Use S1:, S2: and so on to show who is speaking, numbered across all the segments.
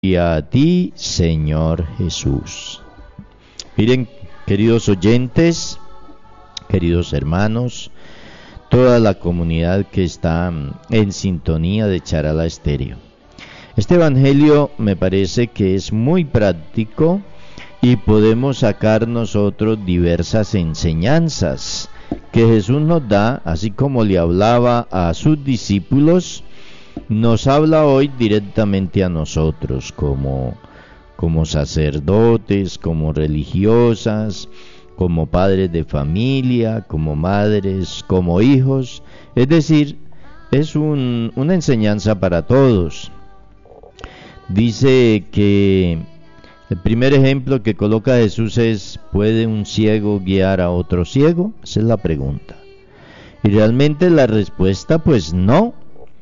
S1: Y a ti, Señor Jesús. Miren, queridos oyentes, queridos hermanos, toda la comunidad que está en sintonía de Charalá Estéreo. Este evangelio me parece que es muy práctico y podemos sacar nosotros diversas enseñanzas que Jesús nos da, así como le hablaba a sus discípulos. Nos habla hoy directamente a nosotros como sacerdotes, como religiosas, como padres de familia, como madres, como hijos. Es decir, es una enseñanza para todos. Dice que el primer ejemplo que coloca Jesús es: ¿puede un ciego guiar a otro ciego? Esa es la pregunta. Y realmente la respuesta, pues no.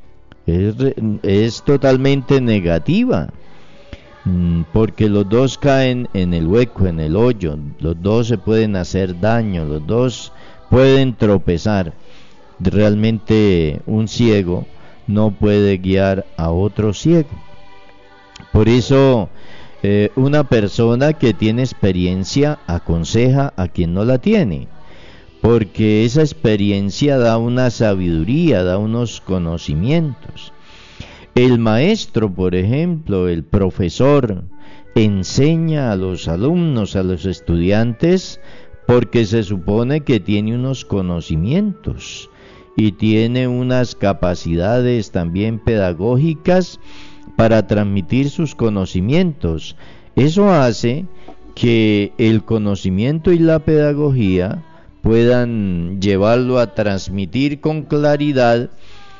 S1: Es totalmente negativa, porque los dos caen en el hueco, en el hoyo, los dos se pueden hacer daño, los dos pueden tropezar. Realmente un ciego no puede guiar a otro ciego. Por eso una persona que tiene experiencia aconseja a quien no la tiene, porque esa experiencia da una sabiduría, da unos conocimientos. El maestro, por ejemplo, el profesor, enseña a los alumnos, a los estudiantes, porque se supone que tiene unos conocimientos y tiene unas capacidades también pedagógicas para transmitir sus conocimientos. Eso hace que el conocimiento y la pedagogía puedan llevarlo a transmitir con claridad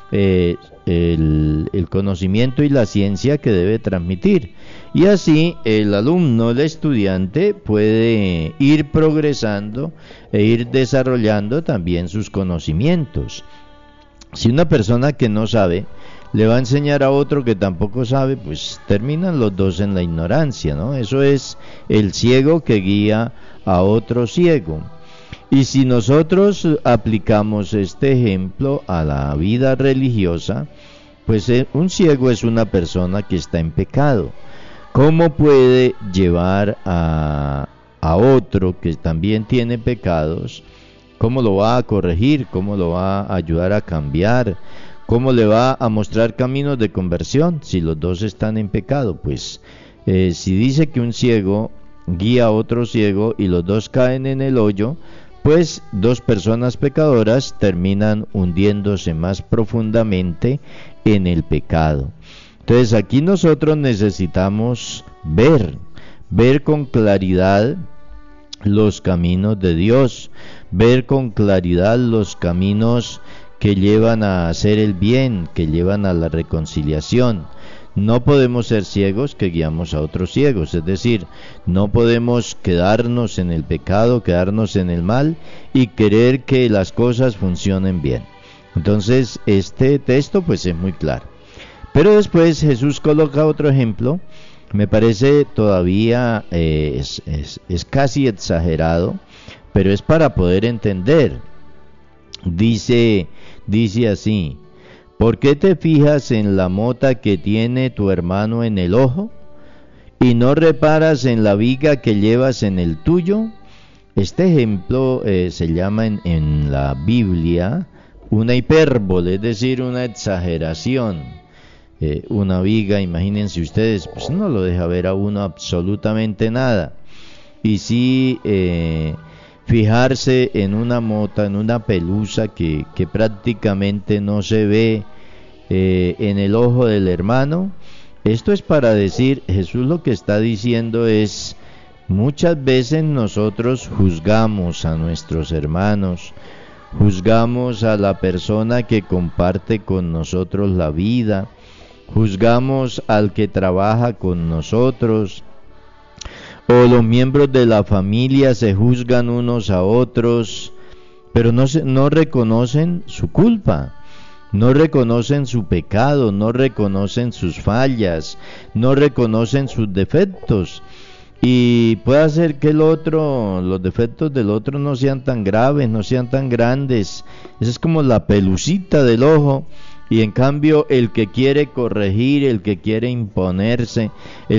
S1: el conocimiento y la ciencia que debe transmitir. Y así el alumno, el estudiante, puede ir progresando e ir desarrollando también sus conocimientos. Si una persona que no sabe le va a enseñar a otro que tampoco sabe, pues terminan los dos en la ignorancia, ¿no? Eso es el ciego que guía a otro ciego. Y si nosotros aplicamos este ejemplo a la vida religiosa, pues un ciego es una persona que está en pecado. ¿Cómo puede llevar a otro que también tiene pecados? ¿Cómo lo va a corregir? ¿Cómo lo va a ayudar a cambiar? ¿Cómo le va a mostrar caminos de conversión si los dos están en pecado? Pues si dice que un ciego guía a otro ciego y los dos caen en el hoyo, pues dos personas pecadoras terminan hundiéndose más profundamente en el pecado. Entonces aquí nosotros necesitamos ver con claridad los caminos de Dios, ver con claridad los caminos que llevan a hacer el bien, que llevan a la reconciliación. No podemos ser ciegos que guiamos a otros ciegos, es decir, no podemos quedarnos en el pecado, quedarnos en el mal y querer que las cosas funcionen bien. Entonces este texto pues es muy claro. Pero después Jesús coloca otro ejemplo, me parece todavía es casi exagerado, pero es para poder entender. Dice así: ¿por qué te fijas en la mota que tiene tu hermano en el ojo y no reparas en la viga que llevas en el tuyo? Este ejemplo se llama en la Biblia una hipérbole, es decir, una exageración. Una viga, imagínense ustedes, pues no lo deja ver a uno absolutamente nada. Y sí, fijarse en una mota, en una pelusa que prácticamente no se ve en el ojo del hermano. Esto es para decir, Jesús lo que está diciendo es: muchas veces nosotros juzgamos a nuestros hermanos, juzgamos a la persona que comparte con nosotros la vida, juzgamos al que trabaja con nosotros, o los miembros de la familia se juzgan unos a otros, pero no reconocen su culpa, no reconocen su pecado, no reconocen sus fallas, no reconocen sus defectos. Y puede hacer que los defectos del otro no sean tan graves, no sean tan grandes. Esa es como la pelucita del ojo, Y en cambio el que quiere corregir, el que quiere imponerse,